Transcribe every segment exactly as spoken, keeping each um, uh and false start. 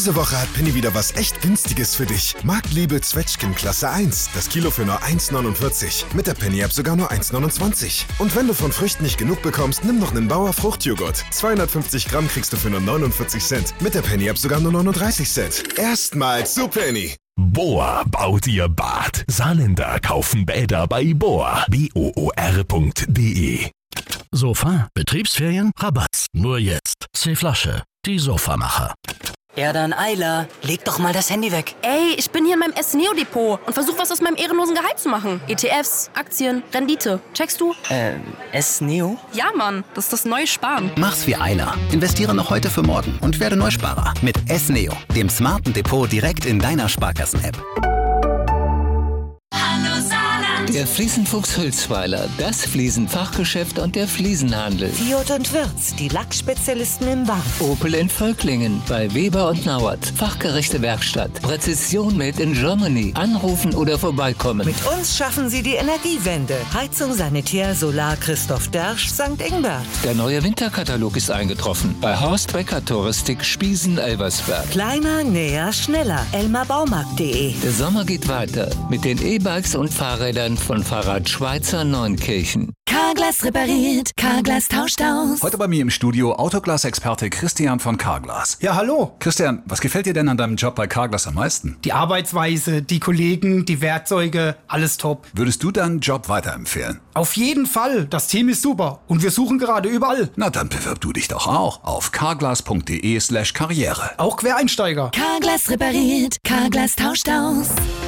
Diese Woche hat Penny wieder was echt Günstiges für dich. Marktliebe Zwetschgen Klasse eins. Das Kilo für nur eins neunundvierzig. Mit der Penny-App sogar nur eins neunundzwanzig. Und wenn du von Früchten nicht genug bekommst, nimm noch einen Bauer Fruchtjoghurt. zweihundertfünfzig Gramm kriegst du für nur neunundvierzig Cent. Mit der Penny-App sogar nur neununddreißig Cent. Erstmals zu Penny. Bohr baut ihr Bad. Saarländer kaufen Bäder bei Bohr. B O O R punkt D E. Sofa, Betriebsferien, Rabatt. Nur jetzt. C-Flasche, die Sofamacher. Ja, dann Eila, leg doch mal das Handy weg. Ey, ich bin hier in meinem S-Neo-Depot und versuche was aus meinem ehrenlosen Gehalt zu machen. E T Fs, Aktien, Rendite. Checkst du? Äh, S-Neo? Ja, Mann, das ist das neue Sparen. Mach's wie Eila. Investiere noch heute für morgen und werde Neusparer. Mit S-Neo, dem smarten Depot direkt in deiner Sparkassen-App. Der Fliesenfuchs Hülsweiler, das Fliesenfachgeschäft und der Fliesenhandel. Fiat und Wirz, die Lackspezialisten im Warf. Opel in Völklingen, bei Weber und Nauert. Fachgerechte Werkstatt. Präzision made in Germany. Anrufen oder vorbeikommen. Mit uns schaffen Sie die Energiewende. Heizung, Sanitär, Solar, Christoph Dersch, Sankt Ingbert. Der neue Winterkatalog ist eingetroffen. Bei Horst Becker Touristik Spiesen-Elversberg. Kleiner, näher, schneller. elmar baumarkt punkt de. Der Sommer geht weiter mit den E-Bikes und Fahrrädern von Fahrrad Schweizer Neunkirchen. Carglass repariert, Carglass tauscht aus. Heute bei mir im Studio Autoglas-Experte Christian von Carglass. Ja, hallo. Christian, was gefällt dir denn an deinem Job bei Carglass am meisten? Die Arbeitsweise, die Kollegen, die Werkzeuge, alles top. Würdest du deinen Job weiterempfehlen? Auf jeden Fall. Das Team ist super und wir suchen gerade überall. Na, dann bewirb du dich doch auch auf carglass punkt de slash karriere. Auch Quereinsteiger. Carglass repariert, Carglass tauscht aus.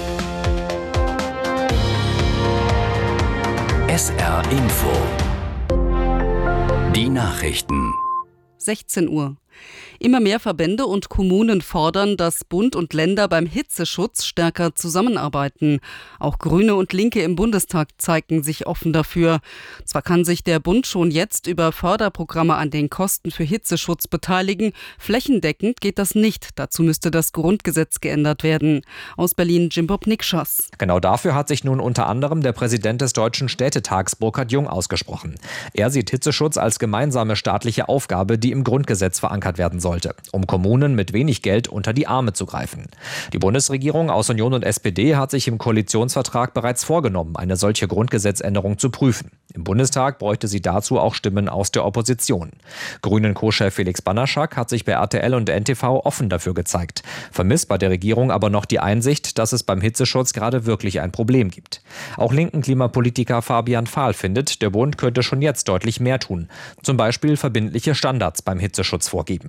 S R Info. Die Nachrichten. sechzehn Uhr. Immer mehr Verbände und Kommunen fordern, dass Bund und Länder beim Hitzeschutz stärker zusammenarbeiten. Auch Grüne und Linke im Bundestag zeigen sich offen dafür. Zwar kann sich der Bund schon jetzt über Förderprogramme an den Kosten für Hitzeschutz beteiligen, flächendeckend geht das nicht. Dazu müsste das Grundgesetz geändert werden. Aus Berlin Jimbob Nikschas. Genau dafür hat sich nun unter anderem der Präsident des Deutschen Städtetags Burkhard Jung ausgesprochen. Er sieht Hitzeschutz als gemeinsame staatliche Aufgabe, die im Grundgesetz verankert werden sollte, um Kommunen mit wenig Geld unter die Arme zu greifen. Die Bundesregierung aus Union und S P D hat sich im Koalitionsvertrag bereits vorgenommen, eine solche Grundgesetzänderung zu prüfen. Im Bundestag bräuchte sie dazu auch Stimmen aus der Opposition. Grünen-Co-Chef Felix Banaschak hat sich bei R T L und N T V offen dafür gezeigt, vermisst bei der Regierung aber noch die Einsicht, dass es beim Hitzeschutz gerade wirklich ein Problem gibt. Auch linken Klimapolitiker Fabian Fahl findet, der Bund könnte schon jetzt deutlich mehr tun, zum Beispiel verbindliche Standards beim Hitzeschutz vorgeben.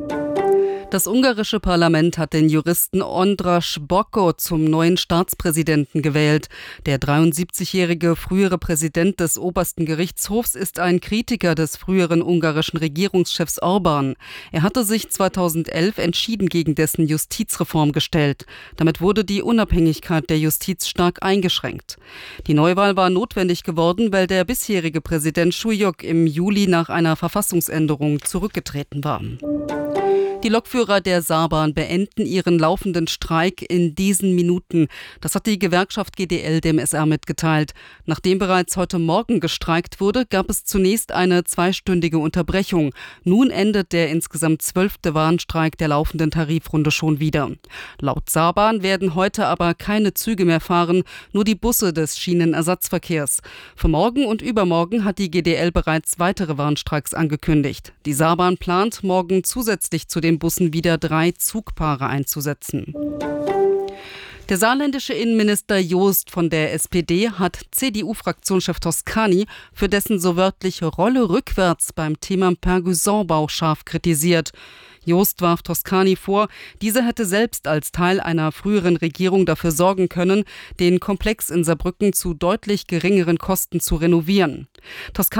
Das ungarische Parlament hat den Juristen Andras Bokko zum neuen Staatspräsidenten gewählt. Der dreiundsiebzigjährige frühere Präsident des obersten Gerichtshofs ist ein Kritiker des früheren ungarischen Regierungschefs Orbán. Er hatte sich zweitausendelf entschieden gegen dessen Justizreform gestellt. Damit wurde die Unabhängigkeit der Justiz stark eingeschränkt. Die Neuwahl war notwendig geworden, weil der bisherige Präsident Šujok im Juli nach einer Verfassungsänderung zurückgetreten war. Die Lokführer der Saarbahn beenden ihren laufenden Streik in diesen Minuten. Das hat die Gewerkschaft G D L dem S R mitgeteilt. Nachdem bereits heute Morgen gestreikt wurde, gab es zunächst eine zweistündige Unterbrechung. Nun endet der insgesamt zwölfte Warnstreik der laufenden Tarifrunde schon wieder. Laut Saarbahn werden heute aber keine Züge mehr fahren, nur die Busse des Schienenersatzverkehrs. Für morgen und übermorgen hat die G D L bereits weitere Warnstreiks angekündigt. Die Saarbahn plant, morgen zusätzlich zu den Bussen wieder drei Zugpaare einzusetzen. Der saarländische Innenminister Joost von der S P D hat C D U-Fraktionschef Toscani für dessen so wörtliche Rolle rückwärts beim Thema Perguson-Bau scharf kritisiert. Joost warf Toscani vor, diese hätte selbst als Teil einer früheren Regierung dafür sorgen können, den Komplex in Saarbrücken zu deutlich geringeren Kosten zu renovieren. Toscani